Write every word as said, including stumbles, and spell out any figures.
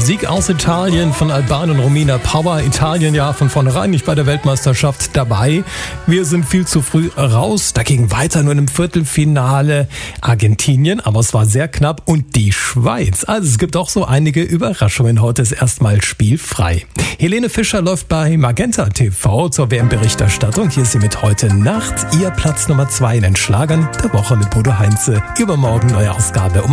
Sieg aus Italien von Alban und Romina Power. Italien ja von vornherein nicht bei der Weltmeisterschaft dabei. Wir sind viel zu früh raus. Dagegen weiter nur im Viertelfinale Argentinien, aber es war sehr knapp. Und die Schweiz. Also es gibt auch so einige Überraschungen. Heute ist erstmal spielfrei. Helene Fischer läuft bei Magenta T V zur W M-Berichterstattung. Hier ist sie mit heute Nacht. Ihr Platz Nummer zwei in den Schlagern der Woche mit Bodo Heinze. Übermorgen neue Ausgabe um